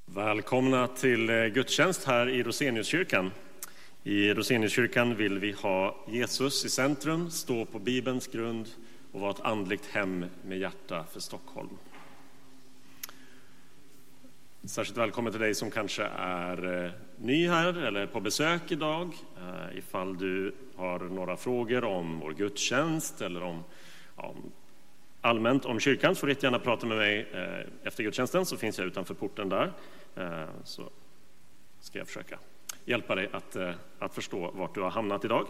Välkomna till gudstjänst här i Roseniuskyrkan. I Roseniuskyrkan vill vi ha Jesus i centrum, stå på Bibelns grund och vara ett andligt hem med hjärta för Stockholm. Särskilt välkommen till dig som kanske är ny här eller på besök idag. Ifall du har några frågor om vår gudstjänst eller om allmänt om kyrkan så får du gärna prata med mig efter gudstjänsten, så finns jag utanför porten där. Så ska jag försöka hjälpa dig att förstå vart du har hamnat idag.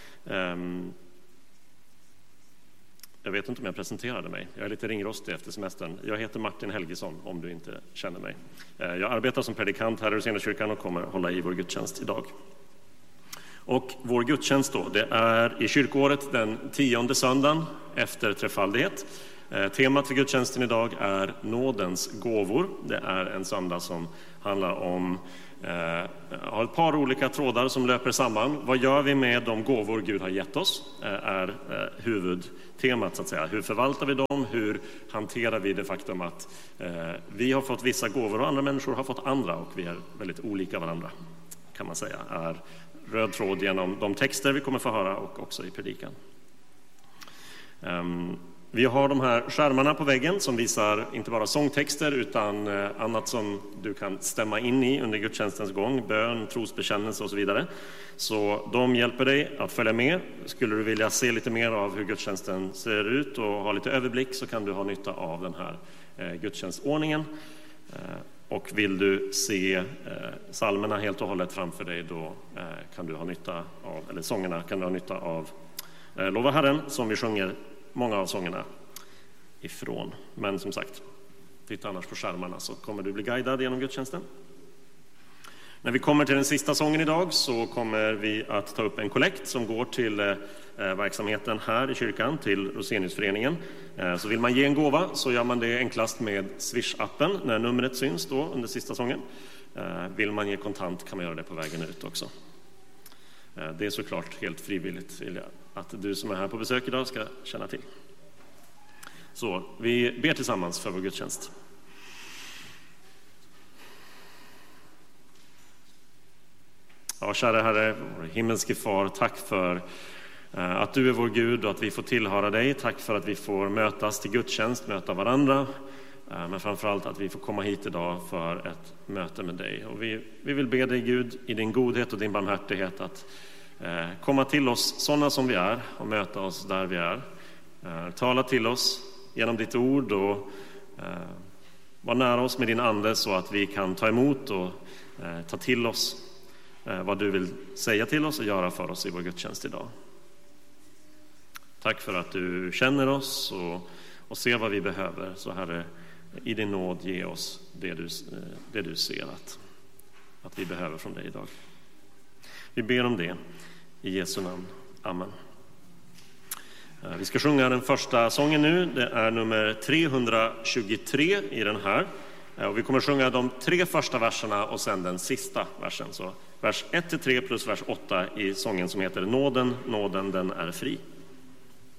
Jag vet inte om jag presenterade mig. Jag är lite ringrostig efter semestern. Jag heter Martin Helgesson, om du inte känner mig. Jag arbetar som predikant här i Roseniuskyrkan och kommer hålla i vår gudstjänst idag. Och vår gudstjänst då, det är i kyrkåret den 10:e söndagen efter trefaldighet. Temat för gudstjänsten idag är nådens gåvor. Det är en söndag som handlar om har ett par olika trådar som löper samman. Vad gör vi med de gåvor Gud har gett oss? Är huvudtemat så att säga. Hur förvaltar vi dem? Hur hanterar vi det faktum att vi har fått vissa gåvor och andra människor har fått andra, och vi är väldigt olika varandra, kan man säga. Är röd tråd genom de texter vi kommer få höra och också i predikan. Vi har de här skärmarna på väggen som visar inte bara sångtexter utan annat som du kan stämma in i under gudstjänstens gång, bön, trosbekännelse och så vidare. Så de hjälper dig att följa med. Skulle du vilja se lite mer av hur gudstjänsten ser ut och ha lite överblick, så kan du ha nytta av den här gudstjänstordningen. Och vill du se psalmerna helt och hållet framför dig, då kan du ha nytta av, eller sångerna kan du ha nytta av Lova Herren, som vi sjunger många av sångerna ifrån. Men som sagt, titta annars på skärmarna så kommer du bli guidad genom gudstjänsten. När vi kommer till den sista sången idag så kommer vi att ta upp en kollekt som går till verksamheten här i kyrkan, till Roseniusföreningen. Så vill man ge en gåva så gör man det enklast med Swish-appen när numret syns då under sista sången. Vill man ge kontant kan man göra det på vägen ut också. Det är såklart helt frivilligt, vill jag att du som är här på besök idag ska känna till. Så vi ber tillsammans för vår gudstjänst. Ja, kära Herre, vår himmelske far, tack för att du är vår Gud och att vi får tillhöra dig. Tack för att vi får mötas till gudstjänst, möta varandra. Men framförallt att vi får komma hit idag för ett möte med dig. Och vi vill be dig, Gud, i din godhet och din barmhärtighet att komma till oss sådana som vi är och möta oss där vi är. Tala till oss genom ditt ord och vara nära oss med din ande så att vi kan ta emot och ta till oss vad du vill säga till oss och göra för oss i vår gudstjänst idag. Tack för att du känner oss och ser vad vi behöver. Så Herre, i din nåd ge oss det du ser att vi behöver från dig idag. Vi ber om det i Jesu namn. Amen. Vi ska sjunga den första sången nu. Det är nummer 323 i den här. Och vi kommer sjunga de 3 första verserna och sen den sista versen. Så vers 1-3 plus vers 8 i sången som heter Nåden, nåden den är fri.